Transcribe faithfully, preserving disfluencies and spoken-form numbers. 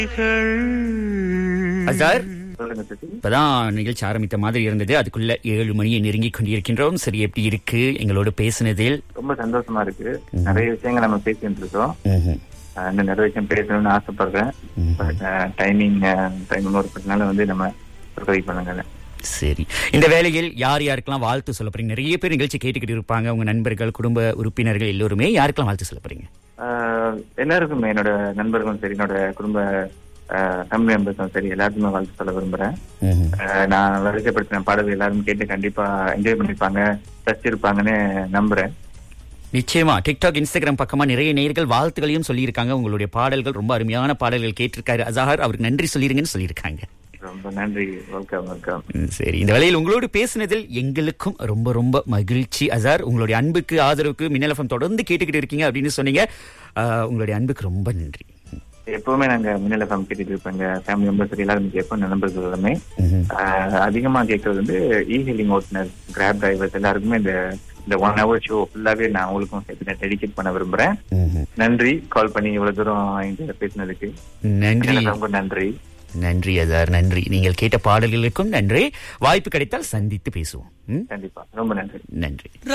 அசார், சொல்லுங்க சசி. இப்பதான் நிகழ்ச்சி ஆரம்பித்த மாதிரி இருந்தது. அதுக்குள்ள ஏழு மணியை நெருங்கி கொண்டிருக்கின்றோம். சரி, எப்படி இருக்கு எங்களோட பேசினதில்? ரொம்ப சந்தோஷமா இருக்கு. நிறைய விஷயங்கள் நம்ம பேசிட்டு இருக்கோம். அஹ் இன்னும் நிறைய விஷயம் பேசணும்னு ஆசைப்படுறேன். பட் டைமிங் டைமிங் ஒரு பத்தினால வந்து நம்ம ப்ரிப்பேர் பண்ணுங்க. சரி, இந்த வேளையில் யார் யாருக்கெல்லாம் வாழ்த்து சொல்ல போறீங்க? நிறைய பேர் நிகழ்ச்சி கேட்டுக்கிட்டு இருப்பாங்க, உங்க நண்பர்கள், குடும்ப உறுப்பினர்கள் எல்லோருமே. யாருக்கெல்லாம் வாழ்த்து சொல்ல போறீங்க? அஹ் எல்லாருக்கும், என்னோட நண்பர்களும் சரி, என்னோட குடும்ப ஃபேமிலி மெம்பர்ஸும் சரி, எல்லாருக்குமே வாழ்த்து சொல்ல விரும்புறேன். அஹ் நான் வரிசைப்படுத்தின பாடல்கள் எல்லாரும் கேட்டு கண்டிப்பா என்ஜாய் பண்ணிருப்பாங்க, ரசிச்சிருப்பாங்கன்னு நம்புறேன். நிச்சயமா டிக்டாக், இன்ஸ்டாகிராம் பக்கமா நிறைய நேயர்கள் வாழ்த்துக்களையும் சொல்லியிருக்காங்க. உங்களுடைய பாடல்கள் ரொம்ப அருமையான பாடல்கள் கேட்டிருக்காரு அசார். அவருக்கு நன்றி சொல்லிருங்கன்னு சொல்லியிருக்காங்க. ரொம்ப நன்றி. Welcome welcome. சரி, இந்த வேளையில் உங்களோடு பேசினதில் எங்களுக்கும் ரொம்ப ரொம்ப மகிழ்ச்சி அசார். உங்களுடைய அன்புக்கு, ஆதரவுக்கு மின்னல் எஃப்எம் தொடர்ந்து கேட்டுக்கிட்டு இருக்கீங்க அப்படின்னு சொன்னீங்க. அஹ், உங்களுடைய அன்புக்கு ரொம்ப நன்றி. எப்பவுமே நாங்க மின்னல் எஃப்எம் கேட்டுட்டு இருப்பாங்க, ஃபேமிலி மெம்பர்ஸ் எல்லாரும் எப்பவும் நண்பர்கள் எல்லாமே. அஹ், அதிகமா கேட்கறது வந்து இ ஹீலிங் ஓட்டுநர், கிராப் டிரைவர்ஸ் எல்லாருக்குமே இந்த இந்த ஒன் ஹவர் ஷோ ஃபுல்லாவே நான் அவங்களுக்கும் சேர்த்து டெடிகேட் பண்ண விரும்புறேன். நன்றி கால் பண்ணி இவ்வளவு தூரம் என்கிட்ட பேசினதுக்கு. நன்றி. ரொம்ப நன்றி. நன்றி அசார், நன்றி. நீங்கள் கேட்ட பாடல்களுக்கும் நன்றி. வாய்ப்பு கிடைத்தால் சந்தித்து பேசுவோம். கண்டிப்பா. ரொம்ப நன்றி. நன்றி.